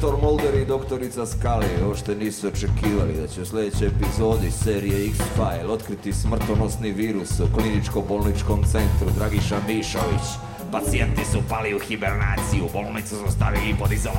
doktor Mulder i doktorica Scully uopšte nisu očekivali da će u sljedećoj epizodi serije X-File otkriti smrtonosni virus u kliničko-bolničkom centru Dragiša Mišović. Pacijenti su pali u hibernaciju, bolnicu su stavili pod izolaciju.